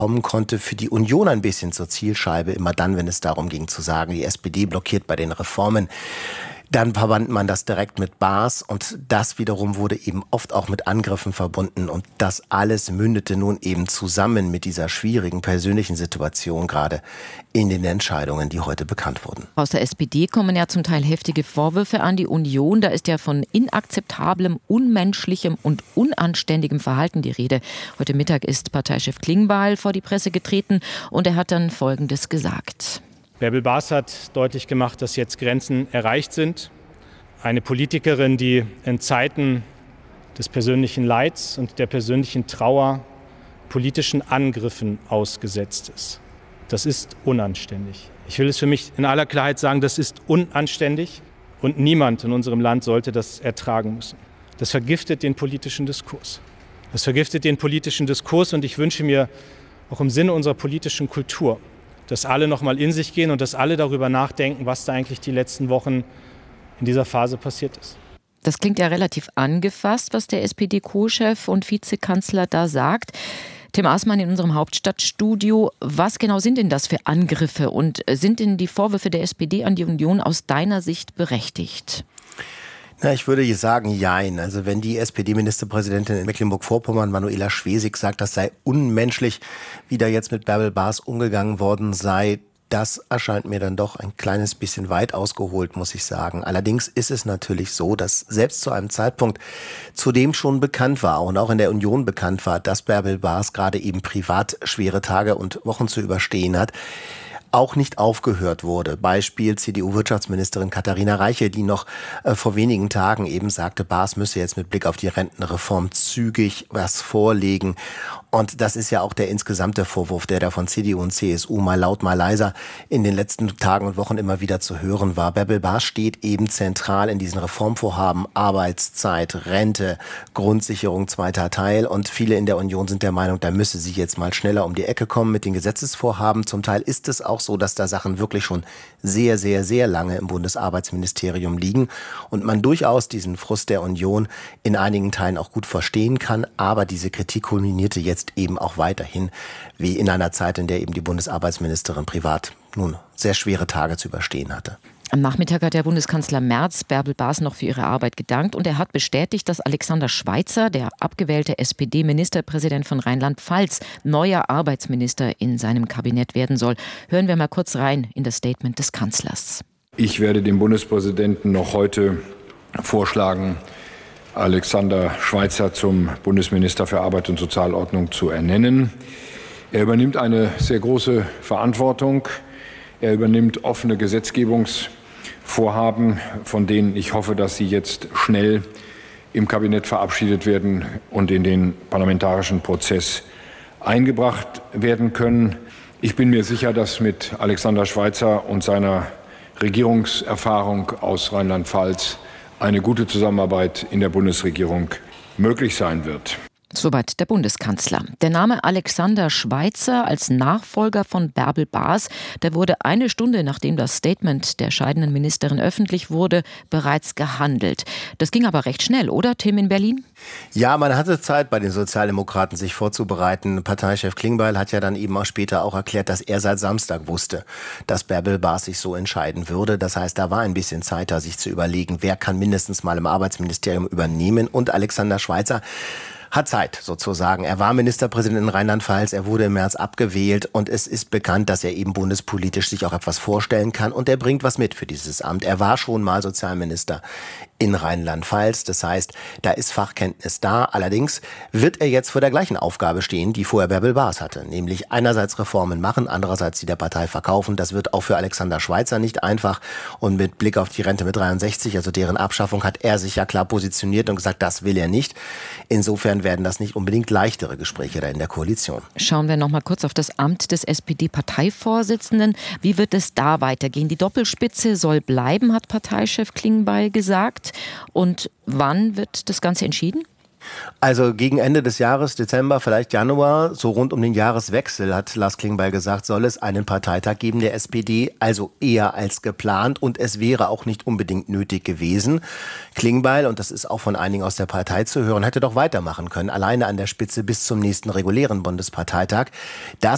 kommen konnte, für die Union ein bisschen zur Zielscheibe, immer dann, wenn es darum ging zu sagen, die SPD blockiert bei den Reformen. Dann verband man das direkt mit Baas und das wiederum wurde eben oft auch mit Angriffen verbunden und das alles mündete nun eben zusammen mit dieser schwierigen persönlichen Situation gerade in den Entscheidungen, die heute bekannt wurden. Aus der SPD kommen ja zum Teil heftige Vorwürfe an die Union. Da ist ja von inakzeptablem, unmenschlichem und unanständigem Verhalten die Rede. Heute Mittag ist Parteichef Klingbeil vor die Presse getreten und er hat dann Folgendes gesagt. Bärbel Baas hat deutlich gemacht, dass jetzt Grenzen erreicht sind. Eine Politikerin, die in Zeiten des persönlichen Leids und der persönlichen Trauer politischen Angriffen ausgesetzt ist. Das ist unanständig. Ich will es für mich in aller Klarheit sagen, das ist unanständig und niemand in unserem Land sollte das ertragen müssen. Das vergiftet den politischen Diskurs. Das vergiftet den politischen Diskurs und ich wünsche mir auch im Sinne unserer politischen Kultur, dass alle noch mal in sich gehen und dass alle darüber nachdenken, was da eigentlich die letzten Wochen in dieser Phase passiert ist. Das klingt ja relativ angefasst, was der SPD-Co-Chef und Vizekanzler da sagt. Tim Aßmann in unserem Hauptstadtstudio. Was genau sind denn das für Angriffe und sind denn die Vorwürfe der SPD an die Union aus deiner Sicht berechtigt? Na, ich würde sagen, jein. Also wenn die SPD-Ministerpräsidentin in Mecklenburg-Vorpommern, Manuela Schwesig, sagt, das sei unmenschlich, wie da jetzt mit Bärbel Baas umgegangen worden sei, das erscheint mir dann doch ein kleines bisschen weit ausgeholt, muss ich sagen. Allerdings ist es natürlich so, dass selbst zu einem Zeitpunkt, zu dem schon bekannt war und auch in der Union bekannt war, dass Bärbel Baas gerade eben privat schwere Tage und Wochen zu überstehen hat, auch nicht aufgehört wurde. Beispiel CDU-Wirtschaftsministerin Katharina Reiche, die noch vor wenigen Tagen eben sagte, Baas müsse jetzt mit Blick auf die Rentenreform zügig was vorlegen. Und das ist ja auch der insgesamte Vorwurf, der da von CDU und CSU mal laut, mal leiser in den letzten Tagen und Wochen immer wieder zu hören war. Bärbel Baas steht eben zentral in diesen Reformvorhaben, Arbeitszeit, Rente, Grundsicherung, zweiter Teil. Und viele in der Union sind der Meinung, da müsse sie jetzt mal schneller um die Ecke kommen mit den Gesetzesvorhaben. Zum Teil ist es auch so, dass da Sachen wirklich schon sehr, sehr, sehr lange im Bundesarbeitsministerium liegen und man durchaus diesen Frust der Union in einigen Teilen auch gut verstehen kann. Aber diese Kritik kulminierte jetzt eben auch weiterhin wie in einer Zeit, in der eben die Bundesarbeitsministerin privat nun sehr schwere Tage zu überstehen hatte. Am Nachmittag hat der Bundeskanzler Merz Bärbel Baas noch für ihre Arbeit gedankt und er hat bestätigt, dass Alexander Schweitzer, der abgewählte SPD-Ministerpräsident von Rheinland-Pfalz, neuer Arbeitsminister in seinem Kabinett werden soll. Hören wir mal kurz rein in das Statement des Kanzlers. Ich werde dem Bundespräsidenten noch heute vorschlagen, Alexander Schweitzer zum Bundesminister für Arbeit und Sozialordnung zu ernennen. Er übernimmt eine sehr große Verantwortung. Er übernimmt offene Gesetzgebungsvorhaben, von denen ich hoffe, dass sie jetzt schnell im Kabinett verabschiedet werden und in den parlamentarischen Prozess eingebracht werden können. Ich bin mir sicher, dass mit Alexander Schweitzer und seiner Regierungserfahrung aus Rheinland-Pfalz eine gute Zusammenarbeit in der Bundesregierung möglich sein wird. Soweit der Bundeskanzler. Der Name Alexander Schweitzer als Nachfolger von Bärbel Baas, der wurde eine Stunde, nachdem das Statement der scheidenden Ministerin öffentlich wurde, bereits gehandelt. Das ging aber recht schnell, oder Tim in Berlin? Ja, man hatte Zeit bei den Sozialdemokraten, sich vorzubereiten. Parteichef Klingbeil hat ja dann eben auch später auch erklärt, dass er seit Samstag wusste, dass Bärbel Baas sich so entscheiden würde. Das heißt, da war ein bisschen Zeit da, sich zu überlegen, wer kann mindestens mal im Arbeitsministerium übernehmen. Und Alexander Schweitzer hat Zeit sozusagen. Er war Ministerpräsident in Rheinland-Pfalz, er wurde im März abgewählt und es ist bekannt, dass er eben bundespolitisch sich auch etwas vorstellen kann und er bringt was mit für dieses Amt. Er war schon mal Sozialminister in Rheinland-Pfalz, das heißt, da ist Fachkenntnis da. Allerdings wird er jetzt vor der gleichen Aufgabe stehen, die vorher Bärbel Baas hatte, nämlich einerseits Reformen machen, andererseits die der Partei verkaufen. Das wird auch für Alexander Schweitzer nicht einfach und mit Blick auf die Rente mit 63, also deren Abschaffung, hat er sich ja klar positioniert und gesagt, das will er nicht. Insofern werden das nicht unbedingt leichtere Gespräche da in der Koalition. Schauen wir noch mal kurz auf das Amt des SPD-Parteivorsitzenden. Wie wird es da weitergehen? Die Doppelspitze soll bleiben, hat Parteichef Klingbeil gesagt. Und wann wird das Ganze entschieden? Also gegen Ende des Jahres, Dezember, vielleicht Januar, so rund um den Jahreswechsel, hat Lars Klingbeil gesagt, soll es einen Parteitag geben der SPD, also eher als geplant und es wäre auch nicht unbedingt nötig gewesen. Klingbeil, und das ist auch von einigen aus der Partei zu hören, hätte doch weitermachen können, alleine an der Spitze bis zum nächsten regulären Bundesparteitag. Das